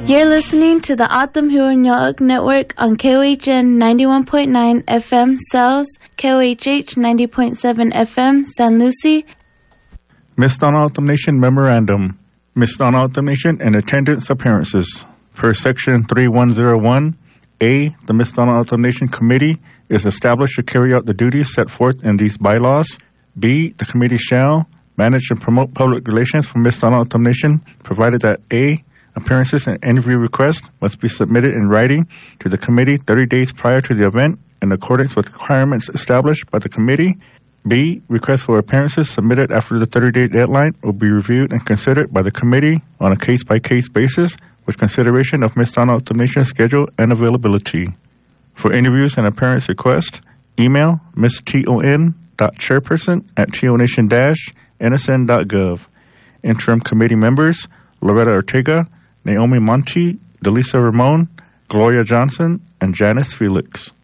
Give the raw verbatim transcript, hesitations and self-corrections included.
You're listening to the Atam Huanyog Network on K O H N ninety-one point nine F M Cells, K O H H ninety point seven F M San Lucie. Miss Donna Atam Nation Memorandum. Miss Donna Atam Nation and attendance appearances. Per Section thirty-one oh one, A, the Miss Donna Atam Nation Committee is established to carry out the duties set forth in these bylaws. B, the committee shall manage and promote public relations for Miss Donna Atam Nation, provided that A, appearances and interview requests must be submitted in writing to the committee thirty days prior to the event in accordance with requirements established by the committee. B, requests for appearances submitted after the thirty-day deadline will be reviewed and considered by the committee on a case-by-case basis with consideration of Miss Donna Atam Nation's schedule and availability. For interviews and appearance requests, email miss ton dot chairperson at tonation dash n s n dot gov. Interim committee members, Loretta Ortega, Naomi Monti, Delisa Ramon, Gloria Johnson, and Janice Felix.